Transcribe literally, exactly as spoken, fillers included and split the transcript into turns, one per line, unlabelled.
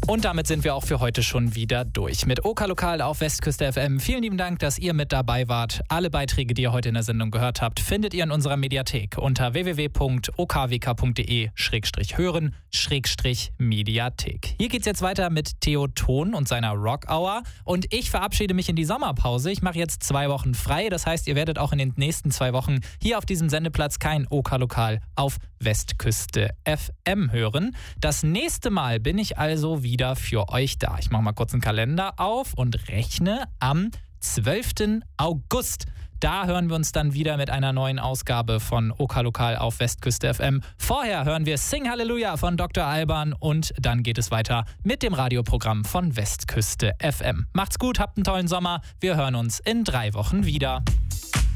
Und damit sind wir auch für heute schon wieder durch mit OK Lokal auf Westküste F M. Vielen lieben Dank, dass ihr mit dabei wart. Alle Beiträge, die ihr heute in der Sendung gehört habt, findet ihr in unserer Mediathek unter w w w punkt o k w k punkt d e slash hören slash Mediathek. Hier geht's jetzt weiter mit Theo Ton und seiner Rock Hour. Und ich verabschiede mich in die Sommerpause. Ich mache jetzt zwei Wochen frei. Das heißt, ihr werdet auch in den nächsten zwei Wochen hier auf diesem Sendeplatz kein OK Lokal auf Westküste F M hören. Das nächste Mal bin ich also wieder für euch da. Ich mache mal kurz einen Kalender auf und rechne am zwölften August. Da hören wir uns dann wieder mit einer neuen Ausgabe von OK Lokal auf Westküste F M. Vorher hören wir Sing Halleluja von Doktor Alban und dann geht es weiter mit dem Radioprogramm von Westküste F M. Macht's gut, habt einen tollen Sommer. Wir hören uns in drei Wochen wieder.